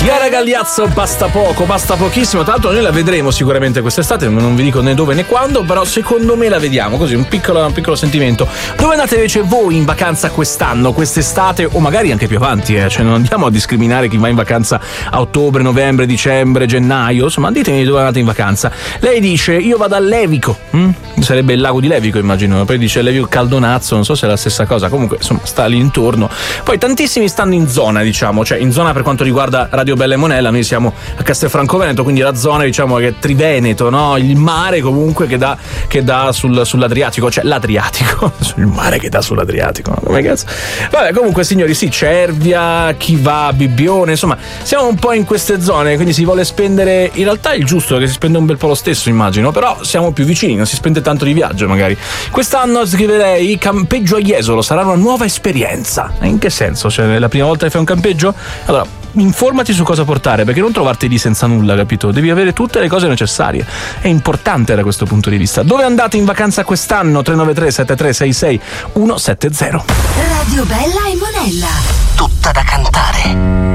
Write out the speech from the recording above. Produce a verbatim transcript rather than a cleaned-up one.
Chiara Gagliazzo, basta poco, basta pochissimo. Tra l'altro noi la vedremo sicuramente quest'estate, non vi dico né dove né quando, però secondo me la vediamo, così un piccolo, un piccolo sentimento. Dove andate invece voi in vacanza quest'anno, quest'estate o magari anche più avanti, eh? Cioè non andiamo a discriminare chi va in vacanza a ottobre, novembre, dicembre, gennaio, insomma ditemi dove andate in vacanza. Lei dice io vado a Levico, hm? Sarebbe il lago di Levico immagino, poi dice Levico Caldonazzo, non so se è la stessa cosa, comunque insomma sta lì intorno. Poi tantissimi stanno in zona, diciamo, cioè in zona per quanto riguarda Radio Bella e Monella, noi siamo a Castelfranco Veneto, quindi la zona diciamo che è Triveneto, no? Il mare comunque che dà, che dà sul, sull'Adriatico, cioè l'Adriatico, il mare che dà sull'Adriatico, no? Come cazzo? Vabbè, comunque signori, sì, Cervia, chi va a Bibbione, insomma siamo un po' in queste zone, quindi si vuole spendere, in realtà è il giusto che si spende un bel po' lo stesso immagino, però siamo più vicini, non si spende tanto di viaggio magari. Quest'anno scriverei campeggio a Jesolo, sarà una nuova esperienza. In che senso? Cioè è la prima volta che fai un campeggio? Allora informati su cosa portare, perché non trovarti lì senza nulla, capito? Devi avere tutte le cose necessarie, è importante da questo punto di vista. Dove andate in vacanza quest'anno? tre nove tre sette tre sei sei uno sette zero. Radio Bella e Monella, tutta da cantare.